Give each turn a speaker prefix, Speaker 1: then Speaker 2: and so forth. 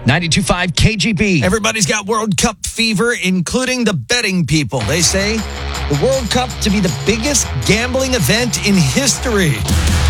Speaker 1: 92.5 KGB.
Speaker 2: Everybody's got World Cup fever, including the betting people. They say the World Cup to be the biggest gambling event in history.